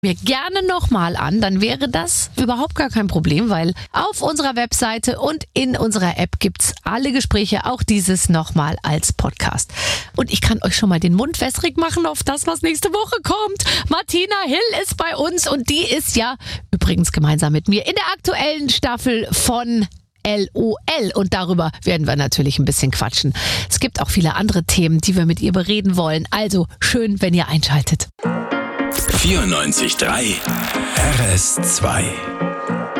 mir gerne nochmal an, dann wäre das überhaupt gar kein Problem, weil auf unserer Webseite und in unserer App gibt's alle Gespräche, auch dieses nochmal als Podcast. Und ich kann euch schon mal den Mund wässrig machen auf das, was nächste Woche kommt. Martina Hill ist bei uns und die ist ja übrigens gemeinsam mit mir in der aktuellen Staffel von LOL und darüber werden wir natürlich ein bisschen quatschen. Es gibt auch viele andere Themen, die wir mit ihr bereden wollen. Also schön, wenn ihr einschaltet. 94.3 RS2